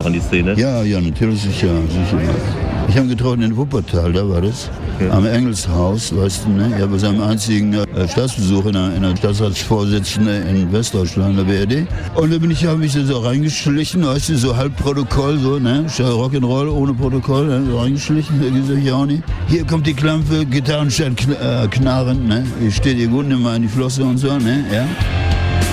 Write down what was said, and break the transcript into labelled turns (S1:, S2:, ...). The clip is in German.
S1: an die Szene?
S2: Ja, natürlich, sicher. Ich habe ihn getroffen in Wuppertal, da war das. Ja. Am Engelshaus, weißt du, ne? Er war seinem einzigen Staatsbesuch in der Staatsratsvorsitzende in Westdeutschland, der BRD. Und da habe mich so reingeschlichen, weißt du, so halb Protokoll, so, ne? Rock'n'Roll ohne Protokoll, ne? So reingeschlichen, hier kommt die Klampfe, Gitarrenstein knarren, ne? Ich stehe hier gut, nimm mal in die Flosse und so, ne? Ja.